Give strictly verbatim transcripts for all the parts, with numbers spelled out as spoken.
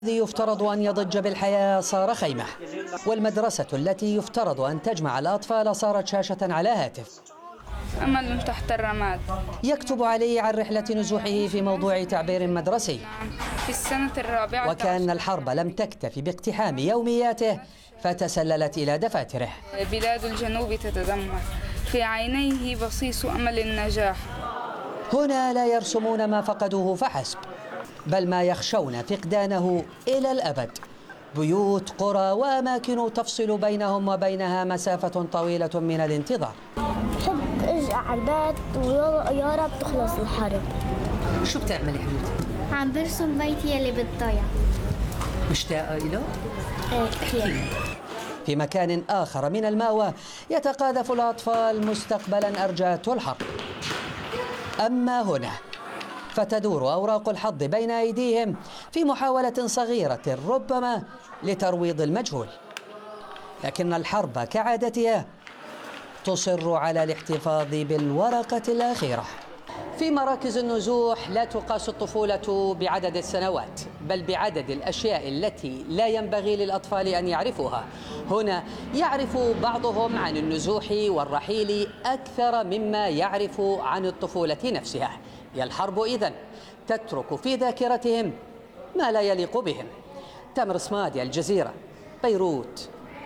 الذي يفترض أن يضج بالحياة صار خيمة، والمدرسة التي يفترض أن تجمع الأطفال صارت شاشة على هاتف. أمل تحت الرماد. يكتب علي عن رحلة نزوحه في موضوع تعبير مدرسي. في السنة الرابعة. وكأن الحرب لم تكتف باقتحام يومياته فتسللت إلى دفاتره. بلاد الجنوب تتدمر، في عينيه بصيص أمل النجاح. هنا لا يرسمون ما فقدوه فحسب، بل ما يخشون فقدانه إلى الأبد. بيوت، قرى وأماكن تفصل بينهم وبينها مسافة طويلة من الانتظار. بحب ارجع على البيت ويا رب تخلص الحرب. شو بتعملي حبيبتي؟ عم برسم بيتي اللي بالضيعة. مشتاقة إله؟ ايه كثير. في مكان آخر من المأوى يتقاذف الأطفال مستقبلا أرجاته الحرب. أما هنا فتدور أوراق الحظ بين أيديهم في محاولة صغيرة ربما لترويض المجهول، لكن الحرب كعادتها تصر على الاحتفاظ بالورقة الأخيرة. في مراكز النزوح لا تقاس الطفولة بعدد السنوات، بل بعدد الأشياء التي لا ينبغي للأطفال أن يعرفوها. هنا يعرف بعضهم عن النزوح والرحيل أكثر مما يعرف عن الطفولة نفسها. هي الحرب إذن تترك في ذاكرتهم ما لا يليق بهم. تامر صمادي، الجزيرة، بيروت.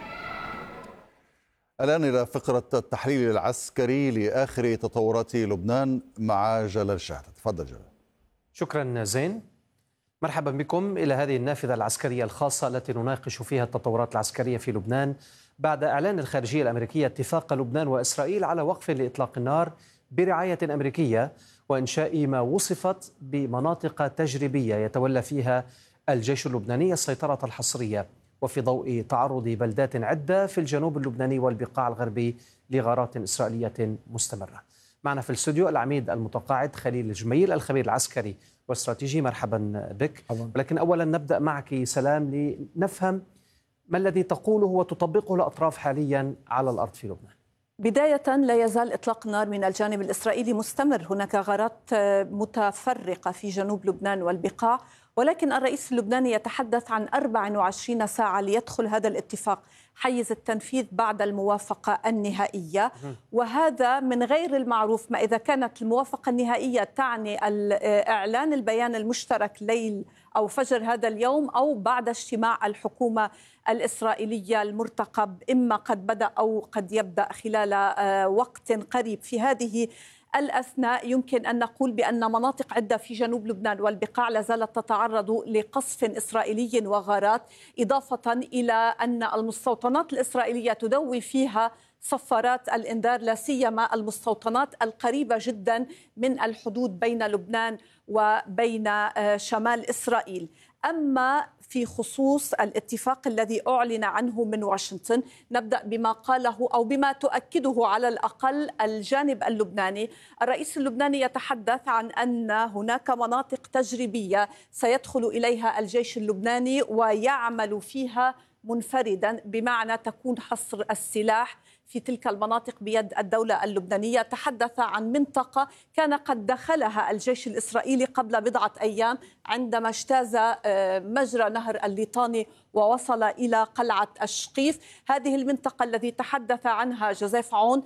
الآن إلى فقرة التحليل العسكري لآخر تطورات لبنان مع جلال شهد. تفضل جلال. شكرا زين. مرحبا بكم إلى هذه النافذة العسكرية الخاصة التي نناقش فيها التطورات العسكرية في لبنان بعد إعلان الخارجية الأمريكية اتفاق لبنان وإسرائيل على وقف لإطلاق النار برعاية أمريكية وإنشاء ما وصفت بمناطق تجريبية يتولى فيها الجيش اللبناني السيطرة الحصرية، وفي ضوء تعرض بلدات عدة في الجنوب اللبناني والبقاع الغربي لغارات إسرائيلية مستمرة. معنا في الاستوديو العميد المتقاعد خليل الجميل الخبير العسكري والاستراتيجي. مرحبا بك. ولكن أولا نبدأ معك سلام لنفهم ما الذي تقوله وتطبقه الأطراف حاليا على الأرض في لبنان. بداية لا يزال إطلاق النار من الجانب الإسرائيلي مستمر. هناك غارات متفرقة في جنوب لبنان والبقاع، ولكن الرئيس اللبناني يتحدث عن أربع وعشرين ساعة ليدخل هذا الاتفاق حيز التنفيذ بعد الموافقة النهائية، وهذا من غير المعروف ما إذا كانت الموافقة النهائية تعني إعلان البيان المشترك ليل أو فجر هذا اليوم أو بعد اجتماع الحكومة الإسرائيلية المرتقب، إما قد بدأ أو قد يبدأ خلال وقت قريب. في هذه الأثناء يمكن أن نقول بأن مناطق عدة في جنوب لبنان والبقاع لا زالت تتعرض لقصف إسرائيلي وغارات، إضافة إلى أن المستوطنات الإسرائيلية تدوي فيها صفارات الإنذار، لا سيما المستوطنات القريبة جدا من الحدود بين لبنان وبين شمال إسرائيل. أما في خصوص الاتفاق الذي أعلن عنه من واشنطن، نبدأ بما قاله أو بما تؤكده على الأقل الجانب اللبناني. الرئيس اللبناني يتحدث عن أن هناك مناطق تجريبية سيدخل إليها الجيش اللبناني ويعمل فيها منفردا، بمعنى تكون حصر السلاح في تلك المناطق بيد الدولة اللبنانية. تحدث عن منطقة كان قد دخلها الجيش الإسرائيلي قبل بضعة أيام عندما اجتاز مجرى نهر الليطاني ووصل إلى قلعة الشقيف. هذه المنطقة التي تحدث عنها جوزيف عون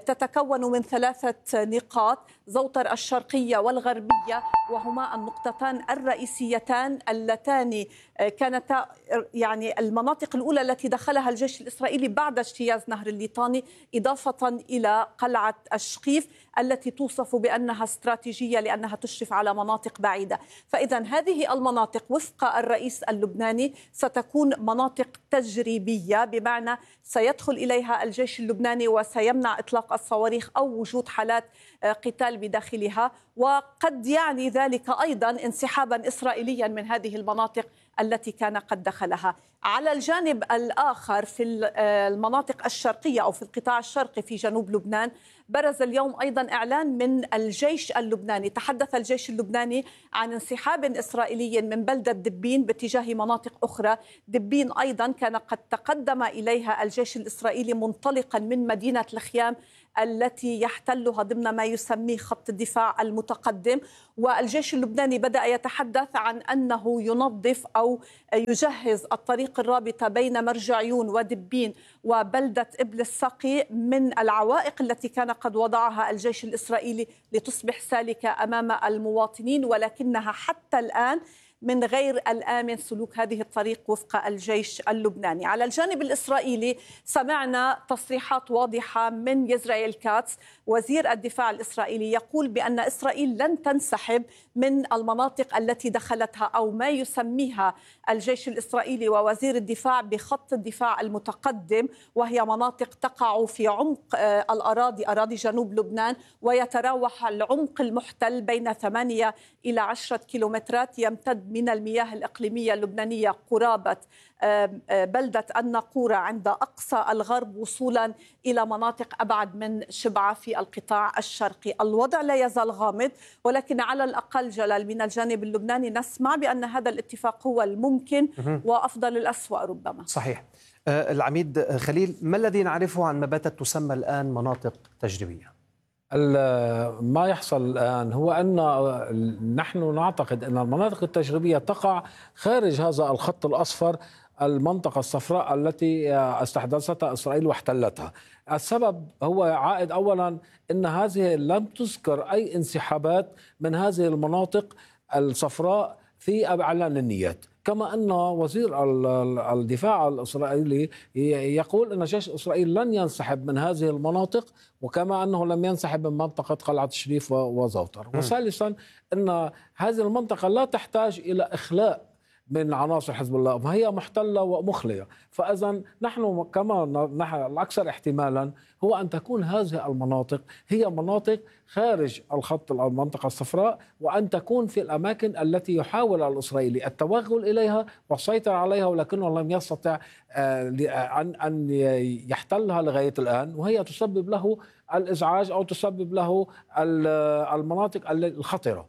تتكون من ثلاثة نقاط: زوطر الشرقية والغربية، وهما النقطتان الرئيسيتان اللتان كانتا يعني المناطق الأولى التي دخلها الجيش الإسرائيلي بعد اجتياز نهر الليطاني، إضافة إلى قلعة الشقيف التي توصف بأنها استراتيجية لأنها تشرف على مناطق بعيدة. فإذا هذه المناطق وفق الرئيس اللبناني ستكون مناطق تجريبية، بمعنى سيدخل إليها الجيش اللبناني وسيمنع إطلاق الصواريخ أو وجود حالات قتال بداخلها، وقد يعني ذلك أيضا انسحابا إسرائيليا من هذه المناطق التي كان قد دخلها. على الجانب الآخر في المناطق الشرقية أو في القطاع الشرقي في جنوب لبنان، برز اليوم أيضا إعلان من الجيش اللبناني. تحدث الجيش اللبناني عن انسحاب إسرائيلي من بلدة دبين باتجاه مناطق أخرى. دبين أيضا كان قد تقدم إليها الجيش الإسرائيلي منطلقا من مدينة الخيام التي يحتلها ضمن ما يسميه خط الدفاع المتقدم. والجيش اللبناني بدأ يتحدث عن أنه ينظف أو يجهز الطريق الرابطة بين مرجعيون ودبين وبلدة إبل السقي من العوائق التي كان قد وضعها الجيش الإسرائيلي لتصبح سالكة أمام المواطنين، ولكنها حتى الآن من غير الآمن سلوك هذه الطريق وفق الجيش اللبناني. على الجانب الإسرائيلي سمعنا تصريحات واضحة من يزرائيل كاتس وزير الدفاع الإسرائيلي يقول بأن إسرائيل لن تنسحب من المناطق التي دخلتها أو ما يسميها الجيش الإسرائيلي ووزير الدفاع بخط الدفاع المتقدم، وهي مناطق تقع في عمق الأراضي أراضي جنوب لبنان، ويتراوح العمق المحتل بين ثمانية إلى عشرة كيلومترات، يمتد من المياه الإقليمية اللبنانية قرابة بلدة الناقورة عند أقصى الغرب وصولا إلى مناطق أبعد من شبعة في القطاع الشرقي. الوضع لا يزال غامض، ولكن على الأقل جلال من الجانب اللبناني نسمع بأن هذا الاتفاق هو الممكن وأفضل الأسوأ ربما. صحيح. العميد خليل، ما الذي نعرفه عن ما باتت تسمى الآن مناطق تجريبية؟ ما يحصل الآن هو أن نحن نعتقد أن المناطق التجريبية تقع خارج هذا الخط الأصفر، المنطقة الصفراء التي استحدثتها إسرائيل واحتلتها. السبب هو عائد أولا أن هذه لم تذكر أي انسحابات من هذه المناطق الصفراء في إعلان النيات، كما أن وزير الدفاع الإسرائيلي يقول أن جيش إسرائيل لن ينسحب من هذه المناطق، وكما أنه لم ينسحب من منطقة قلعة الشريف وزوطر. وثالثا أن هذه المنطقة لا تحتاج إلى إخلاء من عناصر حزب الله، فهي محتلة ومخلية. فإذا نحن كما نحن الأكثر احتمالا هو أن تكون هذه المناطق هي مناطق خارج الخط المنطقة الصفراء، وأن تكون في الأماكن التي يحاول الإسرائيلي التوغل إليها والسيطرة عليها، ولكنه لم يستطع أن يحتلها لغاية الآن، وهي تسبب له الإزعاج أو تسبب له المناطق الخطرة.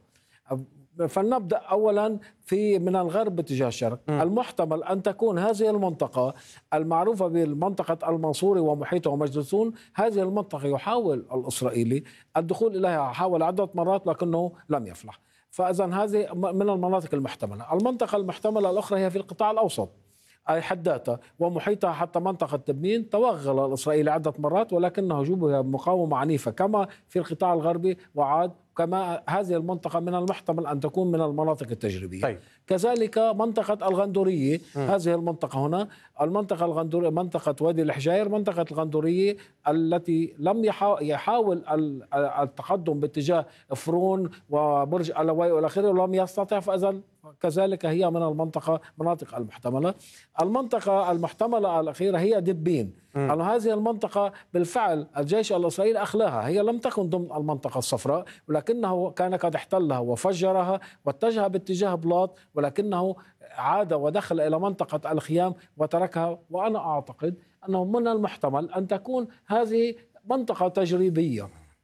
فلنبدأ أولا في من الغرب باتجاه الشرق. م. المحتمل أن تكون هذه المنطقة المعروفة بالمنطقة المنصوري ومحيطه ومجدسون، هذه المنطقة يحاول الإسرائيلي الدخول إليها، حاول عدة مرات لكنه لم يفلح. فإذا هذه من المناطق المحتملة. المنطقة المحتملة الأخرى هي في القطاع الأوسط، أي حداتها ومحيطها حتى منطقة تبنين. توغل الإسرائيلي عدة مرات ولكنه جوبها مقاومة عنيفة كما في القطاع الغربي وعاد، كما هذه المنطقة من المحتمل أن تكون من المناطق التجريبية. طيب. كذلك منطقة الغندورية، م. هذه المنطقة هنا المنطقة الغندورية، منطقة وادي الحجاير، منطقة الغندورية التي لم يحاول التقدم باتجاه فرون وبرج ألواي والى آخره ولم يستطع، فإذا كذلك هي من المنطقة مناطق المحتملة. المنطقة المحتملة الأخيرة هي دبين. أن هذه المنطقة بالفعل الجيش الإسرائيلي أخلاها، هي لم تكن ضمن المنطقة الصفراء، ولكنه كان قد احتلها وفجرها واتجه باتجاه بلاط، ولكنه عاد ودخل إلى منطقة الخيام وتركها. وأنا أعتقد أنه من المحتمل أن تكون هذه منطقة تجريبية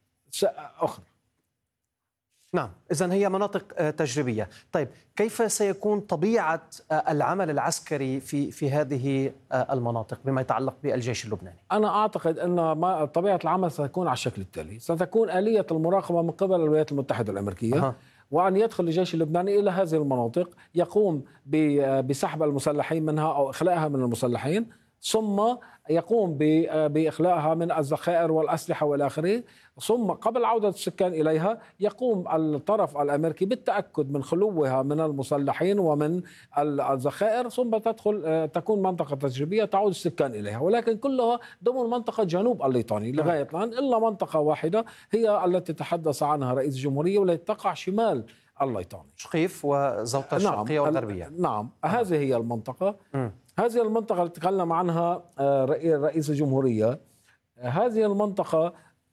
أخرى. نعم، إذن هي مناطق تجريبية. طيب كيف سيكون طبيعة العمل العسكري في في هذه المناطق بما يتعلق بالجيش اللبناني؟ أنا أعتقد أن طبيعة العمل ستكون على الشكل التالي: ستكون آلية المراقبة من قبل الولايات المتحدة الأمريكية، أه. وأن يدخل الجيش اللبناني إلى هذه المناطق، يقوم بسحب المسلحين منها أو إخلاءها من المسلحين، ثم يقوم بإخلاءها من الذخائر والأسلحة والى آخره، ثم قبل عودة السكان إليها يقوم الطرف الأمريكي بالتأكد من خلوها من المسلحين ومن الذخائر، ثم تدخل تكون منطقة تجريبية تعود السكان إليها، ولكن كلها ضمن منطقة جنوب الليطاني لغاية الآن، إلا منطقة واحدة هي التي تحدث عنها رئيس الجمهورية والتي تقع شمال الليطاني، شقيف وزوطة الشرقية نعم والغربية. نعم آه. هذه هي المنطقة. م. هذه المنطقة اللي تكلم عنها رئيس الجمهورية، هذه المنطقة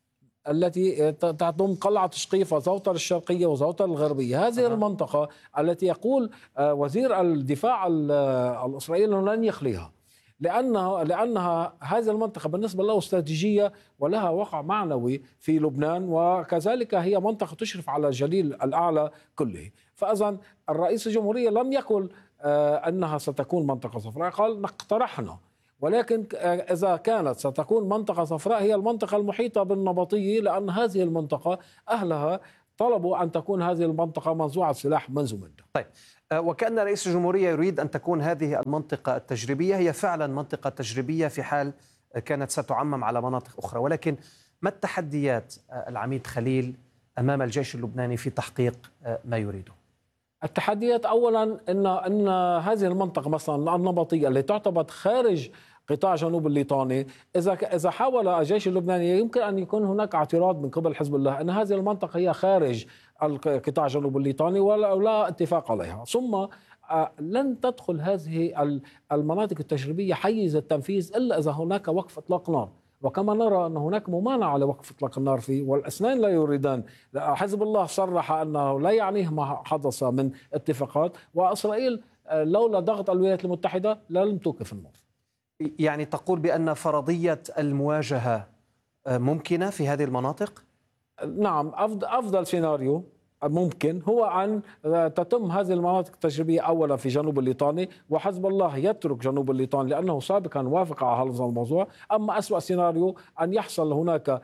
التي تضم قلعة شقيف وزوطر الشرقية وزوطر الغربية، هذه أه. المنطقة التي يقول وزير الدفاع الإسرائيلي لن يخليها، لأنها لأنها هذه المنطقة بالنسبة له استراتيجية ولها وقع معنوي في لبنان، وكذلك هي منطقة تشرف على الجليل الأعلى كله. فإذا الرئيس الجمهورية لم يقل أنها ستكون منطقة صفراء، قال اقترحنا، ولكن إذا كانت ستكون منطقة صفراء هي المنطقة المحيطة بالنبطية، لأن هذه المنطقة أهلها طلبوا أن تكون هذه المنطقة منزوعة سلاح منذ مدة. طيب، وكأن رئيس الجمهورية يريد أن تكون هذه المنطقة التجريبية هي فعلا منطقة تجريبية في حال كانت ستعمم على مناطق أخرى، ولكن ما التحديات العميد خليل أمام الجيش اللبناني في تحقيق ما يريده؟ التحديات أولا أن أن هذه المنطقة مثلا النبطية اللي تعتبر خارج قطاع جنوب الليطاني، إذا إذا حاول الجيش اللبناني يمكن أن يكون هناك اعتراض من قبل حزب الله أن هذه المنطقة هي خارج القطاع جنوب الليطاني ولا اتفاق عليها، ثم لن تدخل هذه المناطق التجريبية حيز التنفيذ إلا إذا هناك وقف إطلاق نار، وكما نرى أن هناك ممانعة لوقف إطلاق النار فيه، والاثنين لا يريدان. حزب الله صرح أنه لا يعنيه ما حدث من اتفاقات، وإسرائيل لولا ضغط الولايات المتحدة لم توقف النار. يعني تقول بأن فرضية المواجهة ممكنة في هذه المناطق؟ نعم، أفضل سيناريو ممكن هو أن تتم هذه المناطق التجريبية أولا في جنوب الليطاني، وحزب الله يترك جنوب الليطان لأنه سابقا وافق على هذا الموضوع. أما أسوأ سيناريو أن يحصل هناك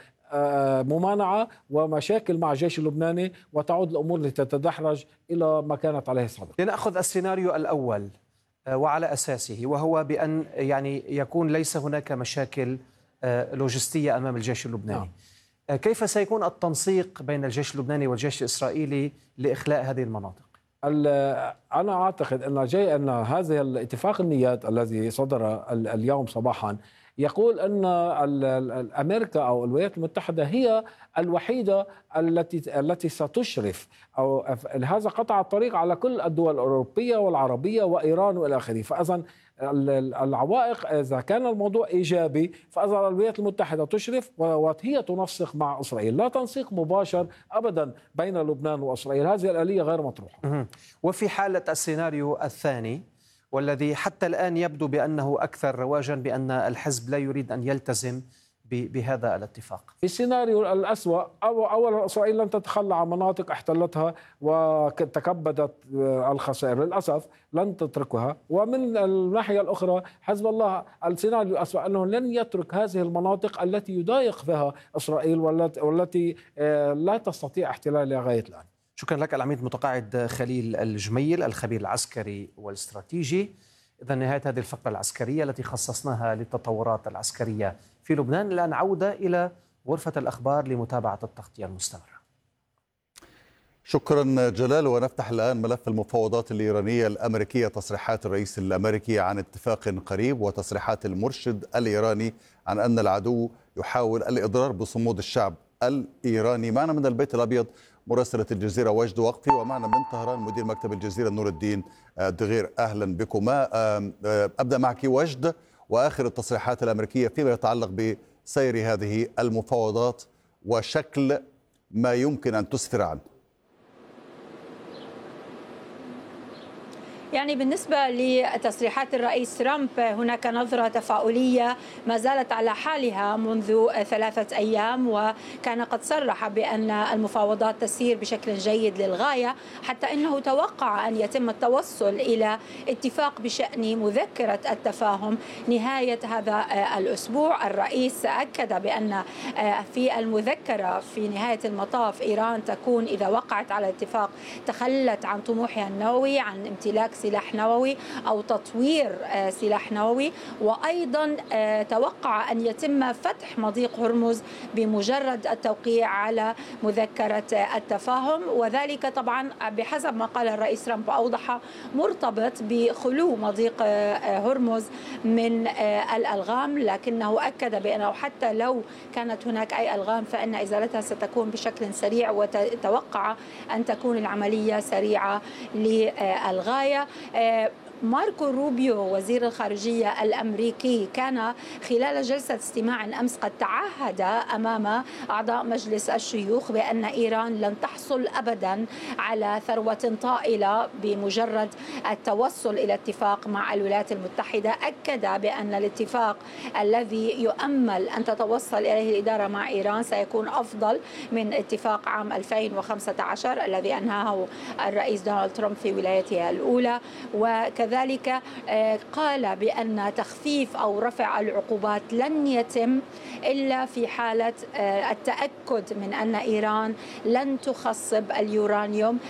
ممانعة ومشاكل مع الجيش اللبناني وتعود الأمور لتتدحرج إلى ما كانت عليه سابقا. لنأخذ السيناريو الأول وعلى أساسه، وهو بأن يعني يكون ليس هناك مشاكل لوجستية أمام الجيش اللبناني. نعم. كيف سيكون التنسيق بين الجيش اللبناني والجيش الإسرائيلي لإخلاء هذه المناطق؟ أنا أعتقد أن جاي أن هذا الاتفاق النيات الذي صدر اليوم صباحا يقول أن أمريكا أو الولايات المتحدة هي الوحيدة التي التي ستشرف أو هذا قطع الطريق على كل الدول الأوروبية والعربية وإيران وإلى آخره. فإذا العوائق إذا كان الموضوع إيجابي فإذا الولايات المتحدة تشرف وهي تنسق مع إسرائيل، لا تنسيق مباشر أبدا بين لبنان وإسرائيل، هذه الآلية غير مطروحة. وفي حالة السيناريو الثاني والذي حتى الآن يبدو بأنه أكثر رواجا، بأن الحزب لا يريد أن يلتزم بهذا الاتفاق. في السيناريو الأسوأ أولا إسرائيل لن تتخلى عن مناطق احتلتها وتكبدت الخسائر، للأسف لن تتركها. ومن الناحية الأخرى حزب الله السيناريو الأسوأ أنه لن يترك هذه المناطق التي يضايق فيها إسرائيل والتي لا تستطيع احتلالها لغاية الآن. شكرا لك العميد متقاعد خليل الجميل، الخبير العسكري والاستراتيجي. إذا نهاية هذه الفقرة العسكرية التي خصصناها للتطورات العسكرية في لبنان. الآن عودة إلى غرفة الأخبار لمتابعة التغطية المستمرة. شكرا جلال. ونفتح الآن ملف المفاوضات الإيرانية الأمريكية، تصريحات الرئيس الأمريكي عن اتفاق قريب وتصريحات المرشد الإيراني عن أن العدو يحاول الإضرار بصمود الشعب الإيراني. معنا من البيت الأبيض مراسلة الجزيرة وجد وقفي، ومعنا من طهران مدير مكتب الجزيرة نور الدين دغير. أهلا بكما. أبدأ معك وجد، وآخر التصريحات الأمريكية فيما يتعلق بسير هذه المفاوضات وشكل ما يمكن أن تسفر عنه. يعني بالنسبة لتصريحات الرئيس ترامب هناك نظرة تفاؤلية ما زالت على حالها منذ ثلاثة أيام، وكان قد صرح بأن المفاوضات تسير بشكل جيد للغاية، حتى أنه توقع أن يتم التوصل إلى اتفاق بشأن مذكرة التفاهم نهاية هذا الأسبوع. الرئيس أكد بأن في المذكرة في نهاية المطاف إيران تكون إذا وقعت على اتفاق تخلت عن طموحها النووي، عن امتلاك سلاح نووي أو تطوير سلاح نووي، وأيضا توقع أن يتم فتح مضيق هرمز بمجرد التوقيع على مذكرة التفاهم، وذلك طبعا بحسب ما قال الرئيس ترامب أوضح مرتبط بخلو مضيق هرمز من الألغام، لكنه أكد بأنه حتى لو كانت هناك أي ألغام فإن إزالتها ستكون بشكل سريع، وتوقع أن تكون العملية سريعة للغاية. ماركو روبيو وزير الخارجية الأمريكي كان خلال جلسة استماع أمس قد تعهد أمام أعضاء مجلس الشيوخ بأن إيران لن تحصل أبدا على ثروة طائلة بمجرد التوصل إلى اتفاق مع الولايات المتحدة. أكد بأن الاتفاق الذي يؤمل أن تتوصل إليه الإدارة مع إيران سيكون أفضل من اتفاق عام ألفين وخمسة عشر الذي أنهاه الرئيس دونالد ترامب في ولايته الأولى. وكذلك قال بأن تخفيف أو رفع العقوبات لن يتم إلا في حالة التأكد من أن إيران لن تخصب اليورانيوم،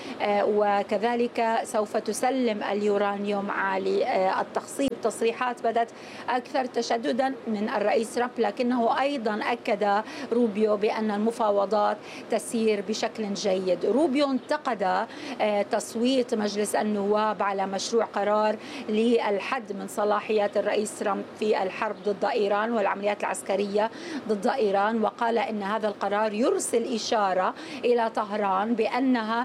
وكذلك سوف تسلم اليورانيوم عالي التخصيب. تصريحات بدت أكثر تشددا من الرئيس ترامب، لكنه أيضا أكد روبيو بأن المفاوضات تسير بشكل جيد. روبيو انتقد تصويت مجلس النواب على مشروع قرار للحد من صلاحيات الرئيس ترامب في الحرب ضد إيران والعمليات العسكرية ضد إيران، وقال إن هذا القرار يرسل إشارة إلى طهران بأنها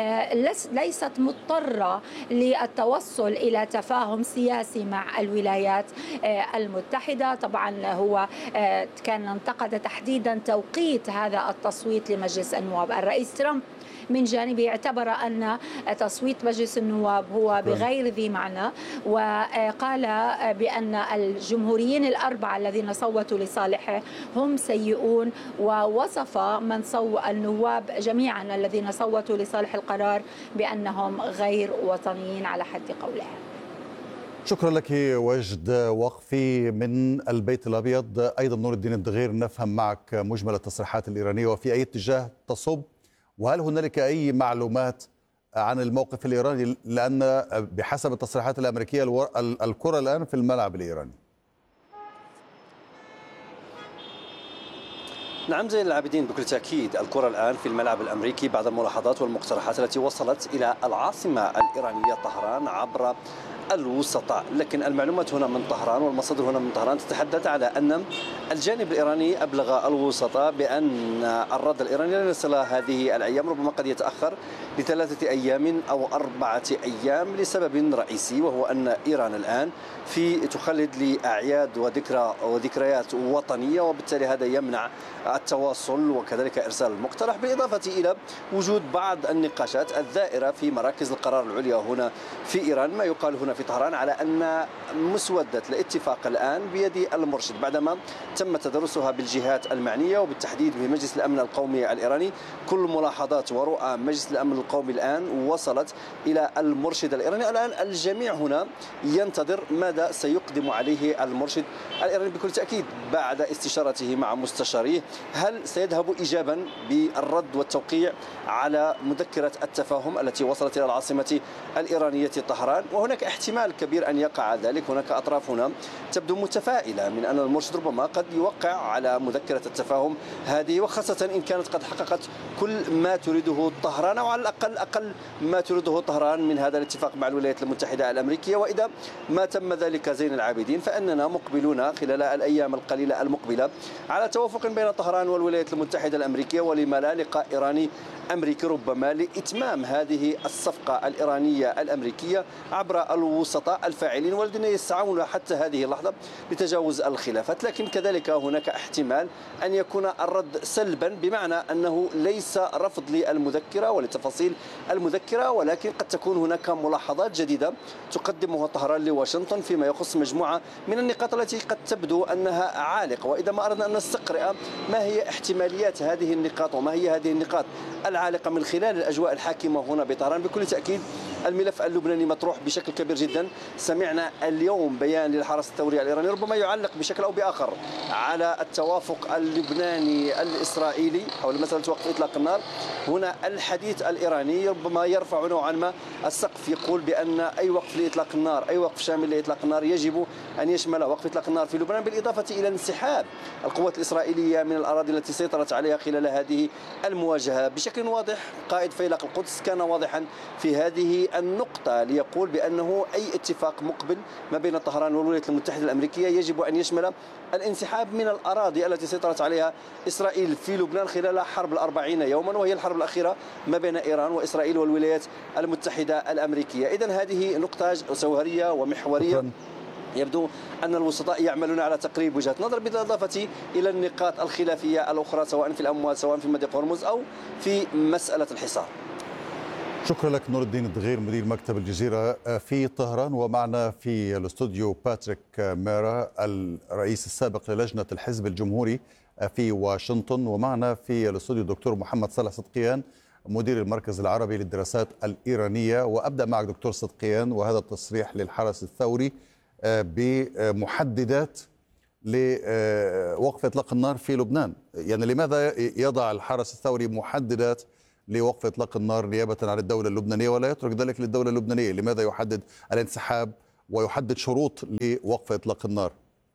ليست مضطرة للتوصل إلى تفاهم سياسي مع الولايات المتحدة. طبعا هو كان انتقد تحديدا توقيت هذا التصويت لمجلس النواب. الرئيس ترامب من جانبه اعتبر أن تصويت مجلس النواب هو بغير ذي معنى، وقال بأن الجمهوريين الأربعة الذين صوتوا لصالحه هم سيئون، ووصف من صو النواب جميعا الذين صوتوا لصالح القرار بأنهم غير وطنيين على حد قوله. شكرا لك وجد وقفي من البيت الأبيض. أيضا نور الدين الدغير، نفهم معك مجمل التصريحات الإيرانية وفي أي اتجاه تصب، وهل هنالك أي معلومات عن الموقف الإيراني، لأن بحسب التصريحات الأمريكية الكرة الآن في الملعب الإيراني؟ نعم زين العابدين، بكل تأكيد الكرة الآن في الملعب الأمريكي بعد الملاحظات والمقترحات التي وصلت إلى العاصمة الإيرانية طهران عبر الوسطاء. لكن المعلومات هنا من طهران والمصادر هنا من طهران تتحدث على أن الجانب الإيراني أبلغ الوسطاء بأن الرد الإيراني لن يصل هذه الأيام، ربما قد يتأخر لثلاثة أيام أو أربعة أيام لسبب رئيسي، وهو أن إيران الآن في تخلد لأعياد وذكرى وذكريات وطنية، وبالتالي هذا يمنع التواصل وكذلك إرسال المقترح، بالإضافة إلى وجود بعض النقاشات الدائرة في مراكز القرار العليا هنا في إيران. ما يقال هنا في طهران على أن مسودة الاتفاق الآن بيد المرشد بعدما تم تدرسها بالجهات المعنية وبالتحديد بمجلس الأمن القومي الإيراني. كل ملاحظات ورؤى مجلس الأمن القومي الآن وصلت إلى المرشد الإيراني. الآن الجميع هنا ينتظر ماذا سيقدم عليه المرشد الإيراني بكل تأكيد بعد استشارته مع مستشاريه. هل سيذهب إيجابا بالرد والتوقيع على مذكرة التفاهم التي وصلت إلى العاصمة الإيرانية طهران؟ وهناك احتمال كبير أن يقع ذلك. هناك أطراف هنا تبدو متفائلة من أن المرشد ربما قد يوقع على مذكرة التفاهم هذه، وخاصة إن كانت قد حققت كل ما تريده طهران، أو على الأقل أقل ما تريده طهران من هذا الاتفاق مع الولايات المتحدة الأمريكية. وإذا ما تم ذلك زين العابدين فإننا مقبلون خلال الأيام القليلة المقبلة على توافق بين طهران والولايات المتحدة الأمريكية، ولما لا لقاء إيراني أمريكي ربما لإتمام هذه الصفقة الإيرانية الأمريكية عبر الوسطاء الفاعلين والذين يسعون حتى هذه اللحظة لتجاوز الخلافات. لكن كذلك هناك احتمال أن يكون الرد سلبا، بمعنى أنه ليس رفض للمذكرة ولتفاصيل المذكرة، ولكن قد تكون هناك ملاحظات جديدة تقدمها طهران لواشنطن فيما يخص مجموعة من النقاط التي قد تبدو أنها عالقة. وإذا ما أردنا أن نستقرأ ما هي احتماليات هذه النقاط وما هي هذه النقاط العالقة من خلال الأجواء الحاكمة هنا بطهران، بكل تأكيد الملف اللبناني مطروح بشكل كبير جدا. سمعنا اليوم بيان للحرس الثوري الإيراني ربما يعلق بشكل أو بآخر على التوافق اللبناني الإسرائيلي حول مسألة وقف إطلاق النار. هنا الحديث الإيراني ربما يرفع نوعا ما السقف، يقول بأن أي وقف لإطلاق النار، أي وقف شامل لإطلاق النار يجب أن يشمل وقف إطلاق النار في لبنان، بالإضافة إلى انسحاب القوات الإسرائيلية من الأراضي التي سيطرت عليها خلال هذه المواجهة. بشكل واضح قائد فيلق القدس كان واضحا في هذه هذه النقطة ليقول بأنه أي اتفاق مقبل ما بين طهران والولايات المتحدة الأمريكية يجب أن يشمل الانسحاب من الأراضي التي سيطرت عليها إسرائيل في لبنان خلال حرب الأربعين يوما، وهي الحرب الأخيرة ما بين إيران وإسرائيل والولايات المتحدة الأمريكية. إذن هذه نقطة جوهرية ومحورية. يبدو أن الوسطاء يعملون على تقريب وجهة نظر بالإضافة إلى النقاط الخلافية الأخرى سواء في الأموال سواء في مضيق هرمز أو في مسألة الحصار. شكرا لك نور الدين الدغير مدير مكتب الجزيرة في طهران. ومعنا في الاستوديو باتريك ميرا الرئيس السابق للجنة الحزب الجمهوري في واشنطن، ومعنا في الاستوديو الدكتور محمد صالح صدقيان مدير المركز العربي للدراسات الإيرانية. وأبدأ معك دكتور صدقيان، وهذا التصريح للحرس الثوري بمحددات لوقف إطلاق النار في لبنان، يعني لماذا يضع الحرس الثوري محددات لوقف إطلاق النار نيابة عن الدولة اللبنانية ولا يترك ذلك للدولة اللبنانية؟ لماذا يحدد الانسحاب ويحدد شروط لوقف إطلاق النار؟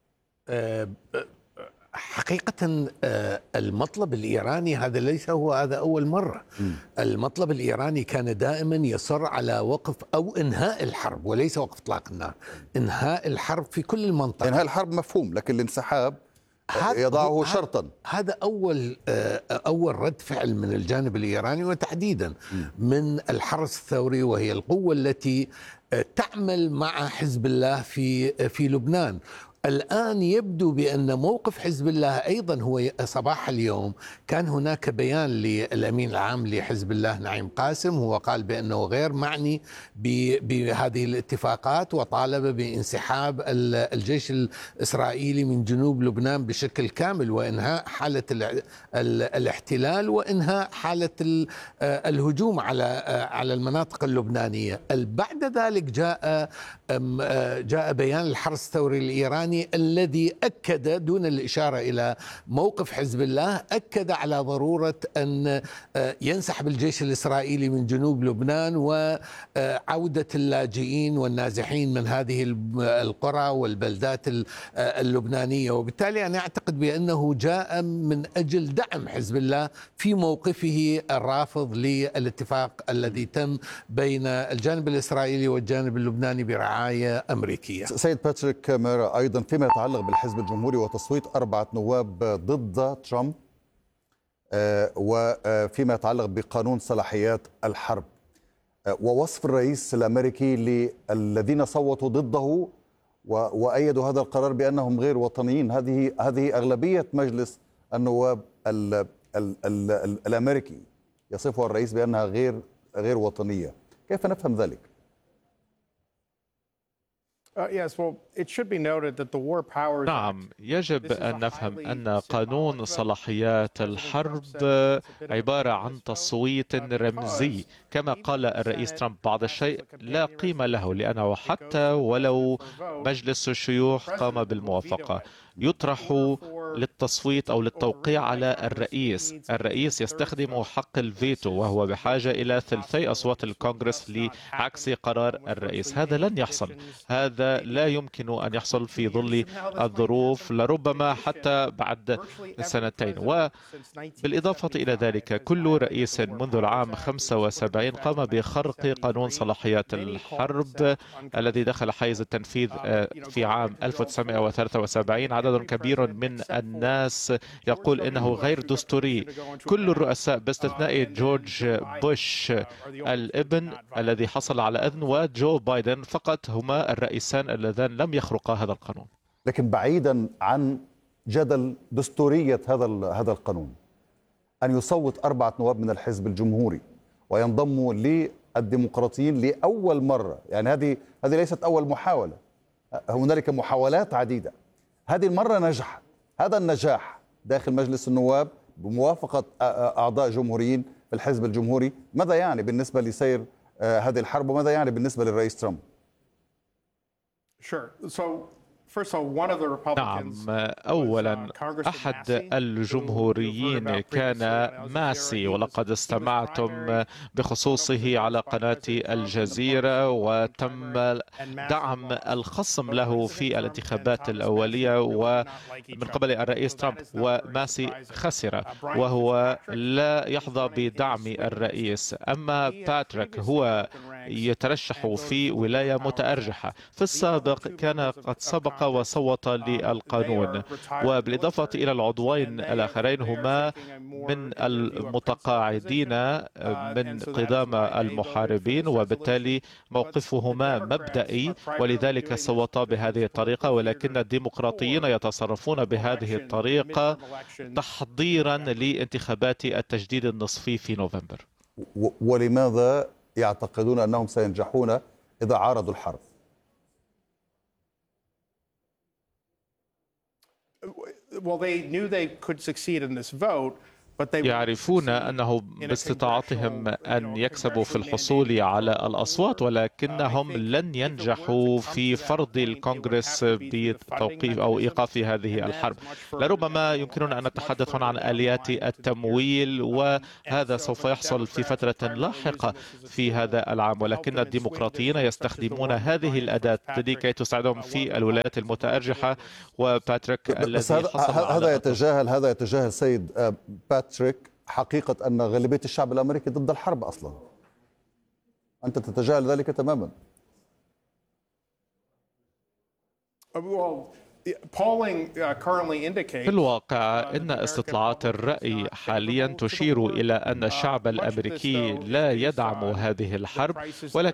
حقيقة المطلب الإيراني هذا ليس هو هذا أول مرة. م. المطلب الإيراني كان دائما يصر على وقف أو إنهاء الحرب وليس وقف إطلاق النار. إنهاء الحرب في كل المنطقة. إنهاء الحرب مفهوم، لكن الانسحاب يضعه شرطا. هذا أول أول رد فعل من الجانب الإيراني وتحديدا م. من الحرس الثوري، وهي القوة التي تعمل مع حزب الله في في لبنان. الآن يبدو بأن موقف حزب الله أيضا هو صباح اليوم كان هناك بيان للأمين العام لحزب الله نعيم قاسم، هو قال بأنه غير معني بهذه الاتفاقات وطالب بانسحاب الجيش الإسرائيلي من جنوب لبنان بشكل كامل وإنهاء حالة الاحتلال وإنهاء حالة الهجوم على على المناطق اللبنانية. بعد ذلك جاء جاء بيان الحرس الثوري الإيراني الذي أكد دون الإشارة إلى موقف حزب الله، أكد على ضرورة أن ينسحب الجيش الإسرائيلي من جنوب لبنان وعودة اللاجئين والنازحين من هذه القرى والبلدات اللبنانية. وبالتالي أنا أعتقد بأنه جاء من أجل دعم حزب الله في موقفه الرافض للاتفاق الذي تم بين الجانب الإسرائيلي والجانب اللبناني برعاية أمريكية. سيد باتريك ميرا، أيضا فيما يتعلق بالحزب الجمهوري وتصويت أربعة نواب ضد ترامب وفيما يتعلق بقانون صلاحيات الحرب ووصف الرئيس الأمريكي للذين صوتوا ضده وأيدوا هذا القرار بأنهم غير وطنيين، هذه هذه أغلبية مجلس النواب ال ال ال ال الأمريكي يصفها الرئيس بأنها غير غير وطنية، كيف نفهم ذلك؟ نعم، يجب أن نفهم أن قانون صلاحيات الحرب عبارة عن تصويت رمزي. كما قال الرئيس ترامب، بعض الشيء لا قيمة له، لأنه حتى ولو مجلس الشيوخ قام بالموافقة يطرح للتصويت أو للتوقيع على الرئيس. الرئيس يستخدم حق الفيتو وهو بحاجة إلى ثلثي أصوات الكونغرس لعكس قرار الرئيس. هذا لن يحصل، هذا لا يمكن أن يحصل في ظل الظروف، لربما حتى بعد سنتين. وبالإضافة إلى ذلك كل رئيس منذ العام خمسة وسبعين قام بخرق قانون صلاحيات الحرب الذي دخل حيز التنفيذ في عام ألف وتسعمائة وثلاثة وسبعين. عدد كبير من الناس يقول إنه غير دستوري. كل الرؤساء باستثناء جورج بوش الابن الذي حصل على إذن وجو بايدن فقط هما الرئيسان اللذان لم يخرقا هذا القانون. لكن بعيدا عن جدل دستورية هذا هذا القانون، أن يصوت أربعة نواب من الحزب الجمهوري وينضموا للديمقراطيين لأول مرة، يعني هذه هذه ليست أول محاولة، هنالك محاولات عديدة، هذه المرة نجح. هذا النجاح داخل مجلس النواب بموافقة أعضاء جمهوريين في الحزب الجمهوري، ماذا يعني بالنسبة لسير هذه الحرب وماذا يعني بالنسبة للرئيس ترامب؟ نعم، أولا أحد الجمهوريين كان ماسي، ولقد استمعتم بخصوصه على قناة الجزيرة، وتم دعم الخصم له في الانتخابات الأولية ومن قبل الرئيس ترامب، وماسي خسر وهو لا يحظى بدعم الرئيس. أما باتريك هو يترشح في ولاية متأرجحة، في السابق كان قد سبق وصوت للقانون، وبالإضافة إلى العضوين الآخرين هما من المتقاعدين من قدام المحاربين، وبالتالي موقفهما مبدئي، ولذلك صوتا بهذه الطريقة. ولكن الديمقراطيين يتصرفون بهذه الطريقة تحضيرا لانتخابات التجديد النصفي في نوفمبر. ولماذا يعتقدون أنهم سينجحون إذا عارضوا الحرب؟ يعرفون أنه باستطاعتهم أن يكسبوا في الحصول على الأصوات، ولكنهم لن ينجحوا في فرض الكونغرس بتوقيف أو إيقاف هذه الحرب. لربما يمكننا أن نتحدث عن آليات التمويل، وهذا سوف يحصل في فترة لاحقة في هذا العام، ولكن الديمقراطيين يستخدمون هذه الأداة لكي تساعدهم في الولايات المتأرجحة. وباتريك الذي هذا يتجاهل هذا يتجاهل سيد باتريك حقيقة أن غالبية الشعب الأمريكي ضد الحرب أصلا. أنت تتجاهل ذلك تماما. في الواقع إن استطلاعات الرأي حاليا تشير إلى أن الشعب الأمريكي لا يدعم هذه الحرب، ولكن